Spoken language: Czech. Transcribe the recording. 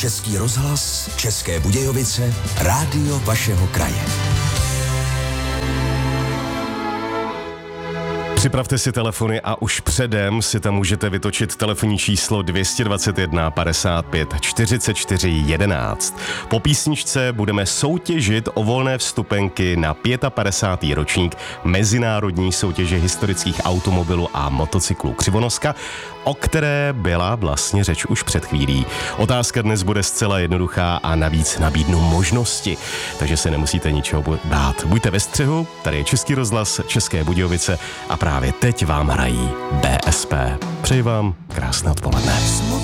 Český rozhlas, České Budějovice, rádio vašeho kraje. Připravte si telefony a už předem si tam můžete vytočit telefonní číslo 221 55 44 11. Po písničce budeme soutěžit o volné vstupenky na 55. ročník Mezinárodní soutěže historických automobilů a motocyklů Křivonoska, o které byla vlastně řeč už před chvílí. Otázka dnes bude zcela jednoduchá a navíc nabídnu možnosti, takže se nemusíte ničeho bát. Buďte ve střehu, tady je Český rozhlas, České Budějovice a právě teď vám hrají BSP. Přeji vám krásné odpoledne.